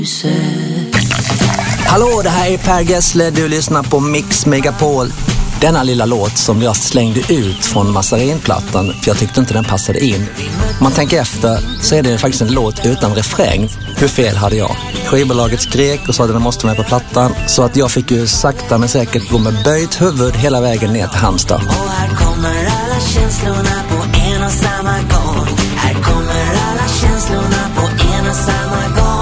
Hallå, det här är Per Gessle. Du lyssnar på Mix Megapol. Denna lilla låt som jag slängde ut från Mazarin-plattan, för jag tyckte inte den passade in. Om man tänker efter så är det faktiskt en låt utan refräng. Hur fel hade jag? Skivbolaget skrek och sa att den måste med på plattan, så att jag fick ju sakta men säkert gå med böjt huvud hela vägen ner till Halmstad. Och här kommer alla känslorna på en och samma gång. Här kommer alla känslorna på en och samma gång.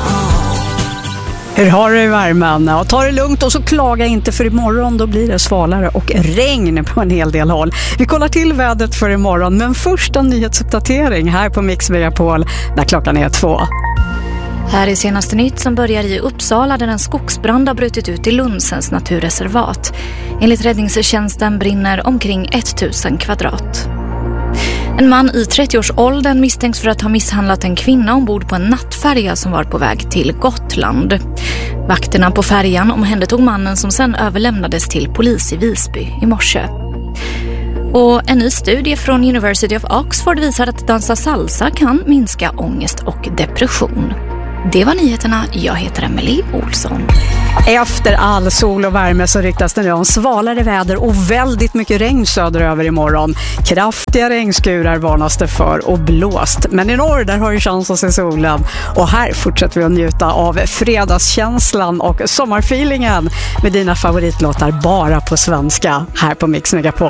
Hur har du i värmen? Ja, ta det lugnt och så klaga inte, för imorgon då blir det svalare och regn på en hel del håll. Vi kollar till vädret för imorgon, men först en nyhetsuppdatering här på Mix Megapol när klockan är 2. Här är senaste nytt som börjar i Uppsala där en skogsbrand har brutit ut i Lundsens naturreservat. Enligt räddningstjänsten brinner omkring 1000 kvadrat. En man i 30-årsåldern misstänks för att ha misshandlat en kvinna ombord på en nattfärja som var på väg till Gotland. Vakterna på färjan omhändertog mannen som sedan överlämnades till polis i Visby i morse. Och en ny studie från University of Oxford visar att dansa salsa kan minska ångest och depression. Det var nyheterna. Jag heter Emily Olsson. Efter all sol och värme så ryktas det nu om svalare väder och väldigt mycket regn söderöver imorgon. Kraftiga regnskurar varnas det för och blåst. Men i norr där har ju chans att se solen. Och här fortsätter vi att njuta av fredagskänslan och sommarfeelingen med dina favoritlåtar bara på svenska här på Mix Megapol.